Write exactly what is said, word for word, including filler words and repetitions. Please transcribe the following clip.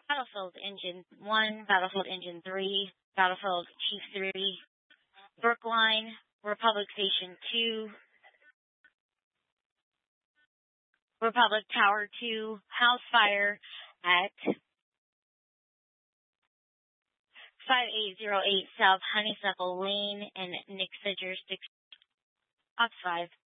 Battlefield Engine one, Battlefield Engine three, Battlefield Chief three, Brookline, Republic Station two, Republic Tower two, House Fire at five eight zero eight South Honeysuckle Lane in Nixa Jurisdiction. Ops five.